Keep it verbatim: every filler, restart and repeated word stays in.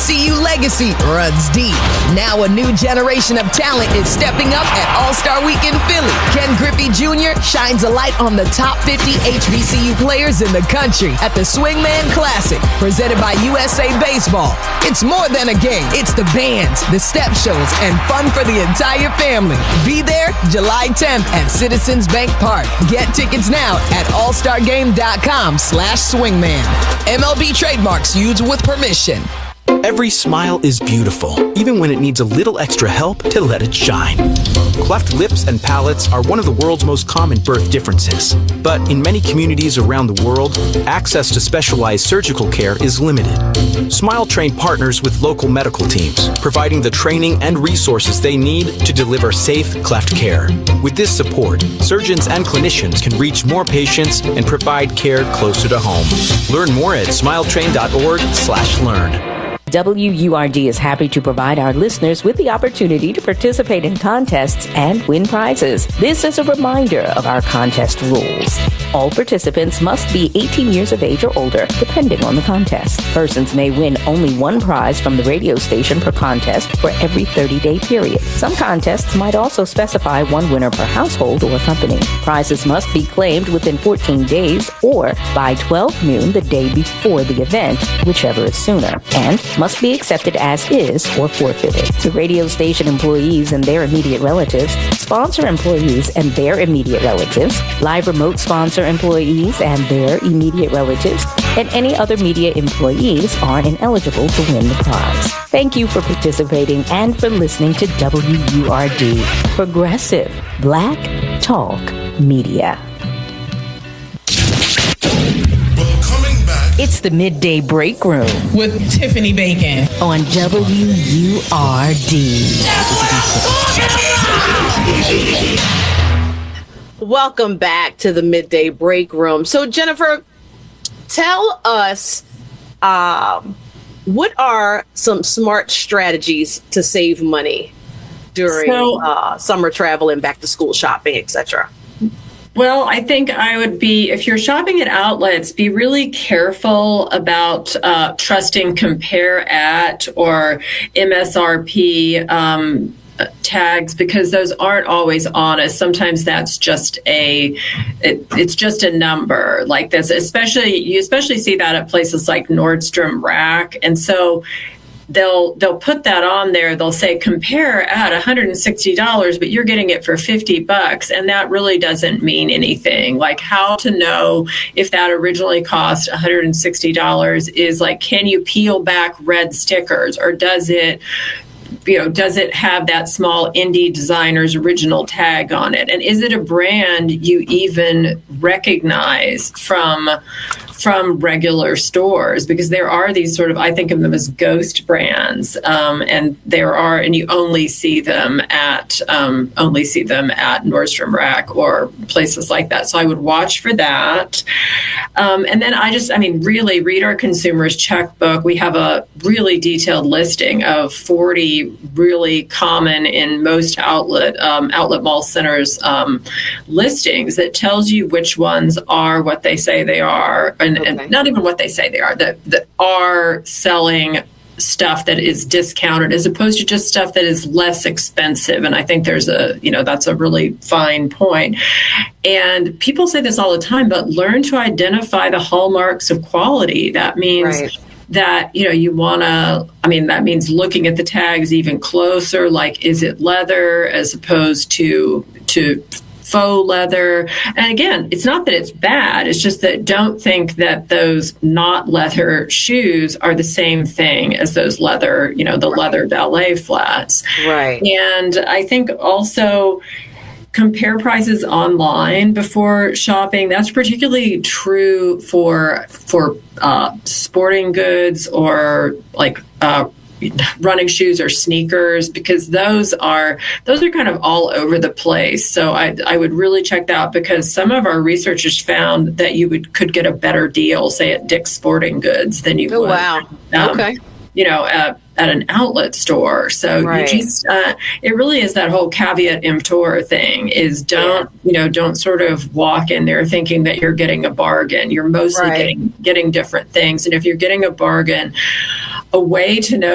C U legacy runs deep. Now a new generation of talent is stepping up at All-Star Weekend Philly. Ken Griffey Junior shines a light on the top fifty H B C U players in the country at the Swingman Classic, presented by U S A Baseball. It's more than a game. It's the bands, the step shows, and fun for the entire family. Be there July tenth at Citizens Bank Park. Get tickets now at allstargame.com slash swingman. M L B trademarks used with permission. Every smile is beautiful, even when it needs a little extra help to let it shine. Cleft lips and palates are one of the world's most common birth differences. But in many communities around the world, access to specialized surgical care is limited. Smile Train partners with local medical teams, providing the training and resources they need to deliver safe cleft care. With this support, surgeons and clinicians can reach more patients and provide care closer to home. Learn more at smiletrain.org slash learn. W U R D is happy to provide our listeners with the opportunity to participate in contests and win prizes. This is a reminder of our contest rules. All participants must be eighteen years of age or older, depending on the contest. Persons may win only one prize from the radio station per contest for every thirty-day period. Some contests might also specify one winner per household or company. Prizes must be claimed within fourteen days or by twelve noon the day before the event, whichever is sooner, and must be accepted as is or forfeited. The radio station employees and their immediate relatives, sponsor employees and their immediate relatives, live remote sponsor employees and their immediate relatives, and any other media employees are ineligible to win the prize. Thank you for participating and for listening to W U R D, Progressive Black Talk Media. It's the Midday Break Room with Tiffany Bacon on W U R D. Welcome back to the Midday Break Room. So, Jennifer, tell us um, what are some smart strategies to save money during so, uh, summer travel and back to school shopping, et cetera? Well, I think I would be, if you're shopping at outlets, be really careful about uh, trusting Compare At or M S R P um, tags, because those aren't always honest. Sometimes that's just a, it, it's just a number like this. Especially, you especially see that at places like Nordstrom Rack, and so. They'll they'll put that on there. They'll say Compare at one hundred sixty dollars, but you're getting it for fifty bucks, and that really doesn't mean anything. Like, how to know if that originally cost one hundred sixty dollars is like, can you peel back red stickers, or does it you know, does it have that small indie designer's original tag on it? And is it a brand you even recognize from from regular stores? Because there are these sort of, I think of them as ghost brands, um, and there are, and you only see them at um, only see them at Nordstrom Rack or places like that. So I would watch for that. Um, and then I just, I mean, really read our consumer's checkbook. We have a really detailed listing of forty really common in most outlet um, outlet mall centers um, listings that tells you which ones are what they say they are, and, okay. and not even what they say they are, that, that are selling stuff that is discounted as opposed to just stuff that is less expensive. And I think there's a, you know, that's a really fine point. And people say this all the time, but learn to identify the hallmarks of quality. That means right. that, you know, you want to, I mean, that means looking at the tags even closer, like, is it leather as opposed to, to, faux leather. And again, it's not that it's bad. It's just that don't think that those not leather shoes are the same thing as those leather, you know, the right. leather ballet flats. Right. And I think also compare prices online before shopping. That's particularly true for for uh, sporting goods or like uh running shoes or sneakers, because those are those are kind of all over the place. So I, I would really check that out, because some of our researchers found that you would could get a better deal, say at Dick's Sporting Goods, than you oh, would. Wow. Um, okay. You know, at, at an outlet store. So right. you just, uh, it really is that whole caveat emptor thing is don't, yeah. you know, don't sort of walk in there thinking that you're getting a bargain. You're mostly right. getting, getting different things. And if you're getting a bargain, a way to know